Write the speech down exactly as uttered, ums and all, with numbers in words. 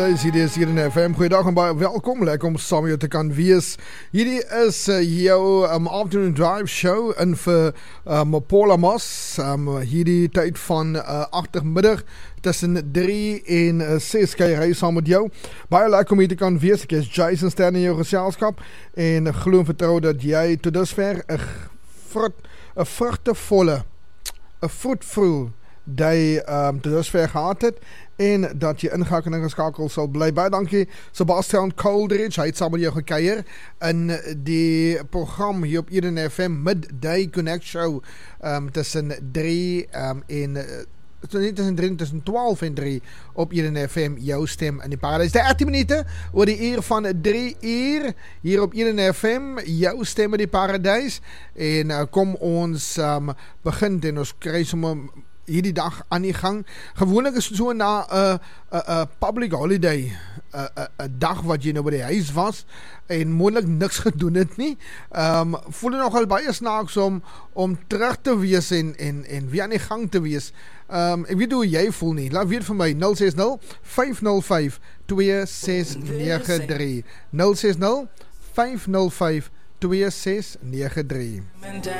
Hierdie is hier in F M. Goeiedag en baie welkom. Lekker om saam met jou te kan wees. Hierdie is uh, jou um, afternoon drive show in vir um, Paula Moss. Um, hierdie tyd van uh, agtermiddag tussen drie en ses kan jy ry saam met jou. Baie lekker om hier te kan wees. Ek is Jason Stern in jou geselskap en glo en vertrou dat jy tot dusver 'n vrug, 'n vrugtevolle, 'n fruitful day um, tot dusver gehad het en dat jy ingehaken en geskakel sal bly. Baie dankie Sebastian Coldridge, hy het saam met jou gekeier in die program hier op Eden F M Midday Connect Show um, tussen drie um, en uh, nie tussen drie, tussen twaalf en drie op Eden F M, jou stem in die paradijs. dertien minute oor die uur van drie uur hier op Eden F M, jou stem in die paradijs. En uh, kom ons um, begin en ons kry sommer hierdie dag aan die gang. Gewoonlik is so na 'n 'n public holiday, 'n 'n dag wat jy nou by die huis was en moontlik niks gedoen het nie. Ehm um, voel dit nogal baie snaaks om om terug te wees en en en weer aan die gang te wees. Ehm um, ek weet hoe jy voel nie. Laat weet vir my nul ses nul, vyf nul vyf, twee ses nege drie. nul ses nul, vyf nul vyf, twee ses nege drie.